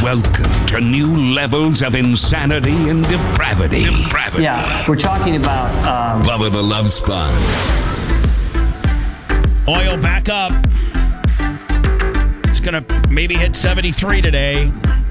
Welcome to new levels of insanity and depravity. Yeah, we're talking about... Bubba the Love Sponge. Oil back up. It's going to maybe hit 73 today.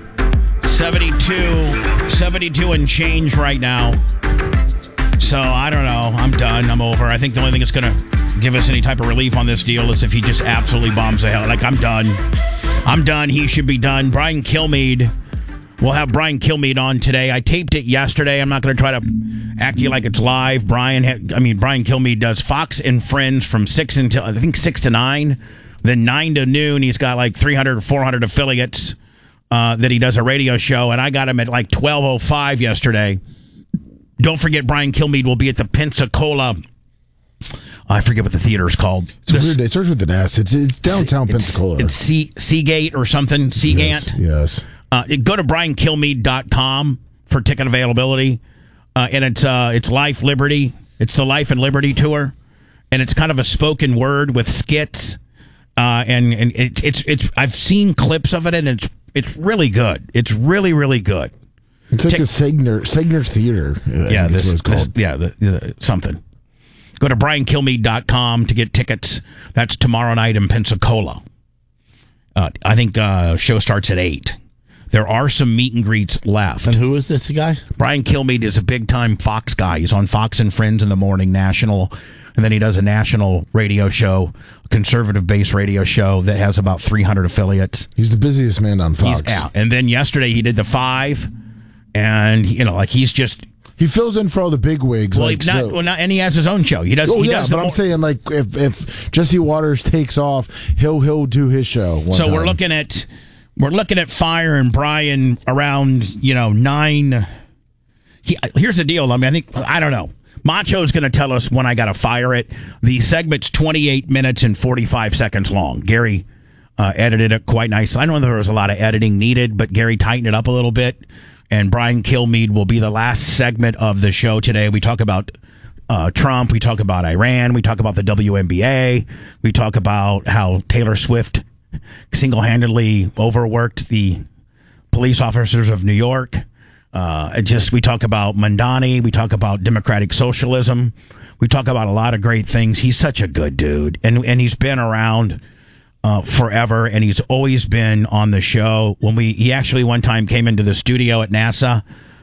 72 and change right now. So, I don't know. I'm done. I'm over. I think the only thing that's going to give us any type of relief on this deal is if he just absolutely bombs the hell. Like, I'm done. I'm done. He should be done. Brian Kilmeade. We'll have Brian Kilmeade on today. I taped it yesterday. I'm not going to try to act like it's live. Brian Kilmeade does Fox and Friends from 6 until, I think, 6 to 9. Then 9 to noon, he's got like 300 or 400 affiliates that he does a radio show. And I got him at like 12:05 yesterday. Don't forget, Brian Kilmeade will be at the Pensacola. I forget what the theater is called. It's weird. It starts with an S. It's downtown Pensacola. It's Seagate or something. Seagant. Yes. Go to briankilmeade.com for ticket availability. And it's Life Liberty. It's the Life and Liberty tour. And it's kind of a spoken word with skits. And it's I've seen clips of it, and it's really good. It's really, really good. It's like the Segner Theater. Yeah, this is called. Something. Go to briankilmeade.com to get tickets. That's tomorrow night in Pensacola. I think show starts at 8. There are some meet and greets left. And who is this guy? Brian Kilmeade is a big-time Fox guy. He's on Fox and Friends in the morning, national. And then he does a national radio show, a conservative-based radio show that has about 300 affiliates. He's the busiest man on Fox. He's out. And then yesterday he did the 5. And, he's just... He fills in for all the big wigs. Well, and he has his own show. He does. But I'm saying, like, if Jesse Waters takes off, he'll do his show. So we're looking at Fire and Brian around 9. Here's the deal. I don't know. Macho's going to tell us when I got to fire it. The segment's 28 minutes and 45 seconds long. Gary edited it quite nicely. I know there was a lot of editing needed, but Gary tightened it up a little bit. And Brian Kilmeade will be the last segment of the show today. We talk about Trump. We talk about Iran. We talk about the WNBA. We talk about how Taylor Swift single-handedly overworked the police officers of New York. We talk about Mandani. We talk about democratic socialism. We talk about a lot of great things. He's such a good dude. And he's been around forever, and he's always been on the show. He actually one time came into the studio at NASA.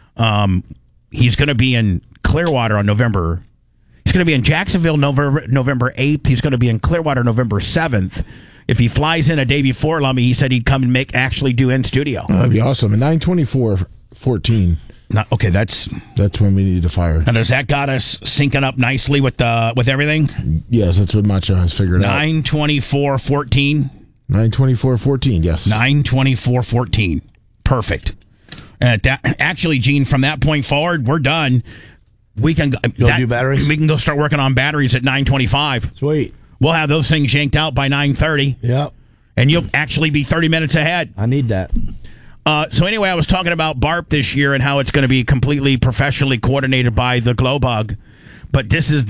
He's going to be in Clearwater on November. He's going to be in Jacksonville November 8th. He's going to be in Clearwater November 7th. If he flies in a day before, Lummy, he said he'd come and actually do in studio. That'd be awesome. At 9:24:14. Okay, that's when we need to fire. And does that got us syncing up nicely with everything? Yes, that's what Macho has figured out. 9:24:14. 9:24:14. Yes. 9:24:14. Perfect. Actually, Gene, from that point forward, we're done. We can do batteries. We can go start working on batteries at 9:25. Sweet. We'll have those things yanked out by 9:30. Yep. And you'll actually be 30 minutes ahead. I need that. So anyway, I was talking about BARP this year and how it's going to be completely professionally coordinated by the Glowbug. But this is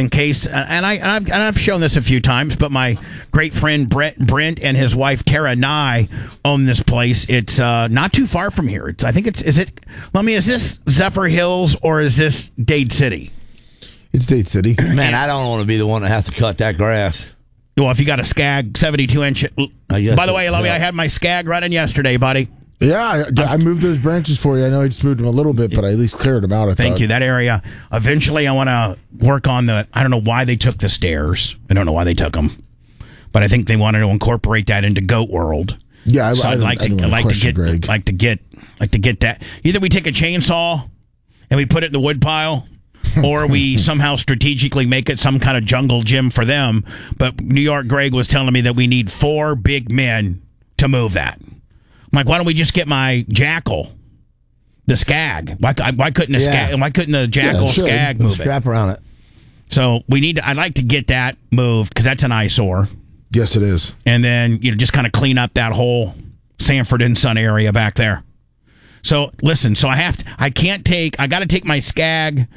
I've shown this a few times, but my great friend Brent and his wife Tara Nye own this place. It's not too far from here. Is this Zephyr Hills or is this Dade City? It's Dade City. Man, I don't want to be the one that has to cut that grass. Well, if you got a Skag 72-inch. By the way, Lummy, I had my Skag running yesterday, buddy. Yeah, I moved those branches for you. I know I just moved them a little bit, but I at least cleared them out. Thank you. That area. Eventually, I want to work on I don't know why they took the stairs. I don't know why they took them. But I think they wanted to incorporate that into Goat World. Yeah, so I'd like to get that. Either we take a chainsaw and we put it in the wood pile, or we somehow strategically make it some kind of jungle gym for them. But New York Greg was telling me that we need 4 big men to move that. I'm like, why don't we just get my Jackal, the Skag? Why couldn't the Skag? Why couldn't the Jackal Skag move it? Strap around it. So I'd like to get that moved because that's an eyesore. Yes, it is. And then just kind of clean up that whole Sanford and Son area back there. So listen, I got to take my Skag